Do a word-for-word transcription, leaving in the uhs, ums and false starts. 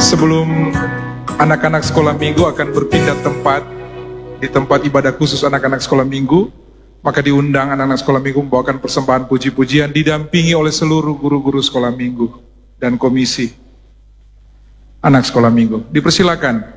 Sebelum anak-anak sekolah minggu akan berpindah tempat di tempat ibadah khusus anak-anak sekolah minggu, maka diundang anak-anak sekolah minggu membawakan persembahan puji-pujian didampingi oleh seluruh guru-guru sekolah minggu dan komisi anak sekolah minggu. Dipersilakan.